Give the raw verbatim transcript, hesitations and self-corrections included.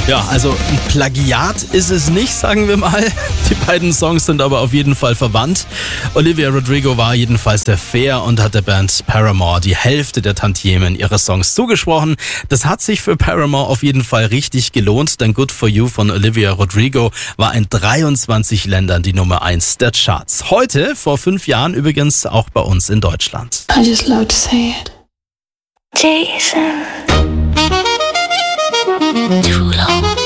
Ja, also ein Plagiat ist es nicht, sagen wir mal. Die beiden Songs sind aber auf jeden Fall verwandt. Olivia Rodrigo war jedenfalls der Fair und hat der Band Paramore die Hälfte der Tantiemen ihrer Songs zugesprochen. Das hat sich für Paramore auf jeden Fall richtig gelohnt, denn Good For You von Olivia Rodrigo war in dreiundzwanzig Ländern die Nummer eins der Charts. Heute, vor fünf Jahren übrigens, auch bei uns in Deutschland. I just love to say it. Jason Too long.